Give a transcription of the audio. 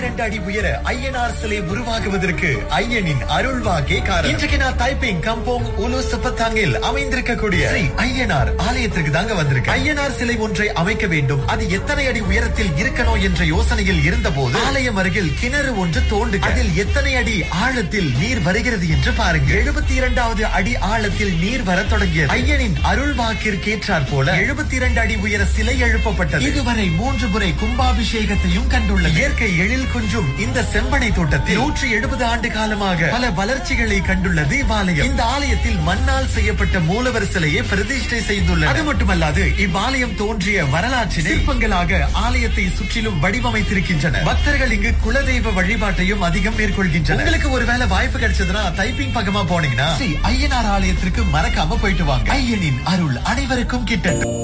72 அடி உயர ஐயனார் சிலை உருவாகுவதற்கு ஐயனின் அருள்வாக்கே காரணம். இன்றைக்கு நான் தைப்பிங் கம்போங் உலு சுப்பத்தாங்கில் அமைந்திருக்கக்கூடிய ஸ்ரீ ஐயனார் ஆலயத்திற்கு தாங்க வந்திருக்கு. ஐயனார் சிலை ஒன்றை அமைக்க வேண்டும், அது எத்தனை அடி உயரத்தில் இருக்கணும் என்ற யோசனையில் இருந்தபோது ஆலயம் அருகில் கிணறு ஒன்று தோண்டு, அதில் எத்தனை அடி ஆழத்தில் நீர் வருகிறது என்று பாருங்க. 72வது அடி ஆழத்தில் நீர் வர தொடங்கியது. ஐயனின் அருள் வாக்கிற்கேற்றார் போல 72 அடி உயர சிலை எழுப்பப்பட்டது. இதுவரை 3 முறை கும்பாபிஷேகத்தையும் கண்டுள்ளது. இயற்கை எழில் கொஞ்சும் இந்த செம்பனை தோட்டத்தில் 170 ஆண்டு காலமாக பல வளர்ச்சிகளை கண்டுள்ளது இவ்வாலயம். இந்த ஆலயத்தில் மண்ணால் செய்யப்பட்ட மூலவர் சிலையை பிரதிஷ்டை செய்துள்ளது. அது மட்டுமல்லாது இவ்வாலயம் தோன்றிய வரலாற்றினை சிற்பங்களாக ஆலயத்தை சுற்றிலும் வடிவமைத்திருக்கின்றன. பக்தர்கள் இங்கு குலதெய்வ வழிபாட்டையும் அதிகம் மேற்கொள்கின்றனர். உங்களுக்கு ஒருவேளை வாய்ப்பு கிடைச்சதுன்னா தைப்பிங் பக்கமா போனீங்கன்னா ஸ்ரீ ஐயனார் ஆலயத்திற்கு மறக்காம போயிட்டு வாங்க. ஐயனின் அருள் அனைவருக்கும் கிட்டட்டும்.